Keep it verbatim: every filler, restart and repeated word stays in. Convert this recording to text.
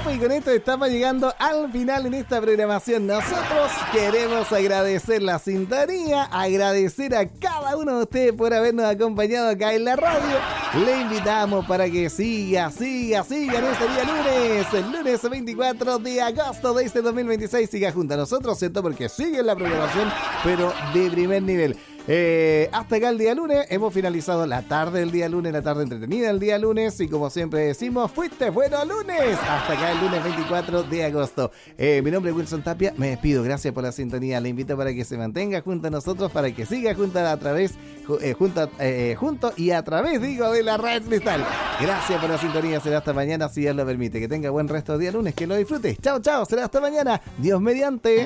pues, y con esto estamos llegando al final en esta programación. Nosotros queremos agradecer la sintonía, agradecer a cada uno de ustedes por habernos acompañado acá en la radio. Le invitamos para que siga, siga, siga en este día lunes, el lunes veinticuatro de agosto de este dos mil veintiséis. Siga junto a nosotros, ¿cierto? Porque sigue la programación, pero de primer nivel. Eh, hasta acá el día lunes, hemos finalizado la tarde del día lunes, la tarde entretenida del día lunes, y como siempre decimos, fuiste bueno lunes. Hasta acá el lunes veinticuatro de agosto. Eh, mi nombre es Wilson Tapia, me despido, gracias por la sintonía. Le invito para que se mantenga junto a nosotros, para que siga junto a, a través, eh, junto, eh, junto y a través, digo, de la Red Cristal. Gracias por la sintonía, será hasta mañana si Dios lo permite. Que tenga buen resto de día lunes, que lo disfrutes. Chao, chao, será hasta mañana. Dios mediante.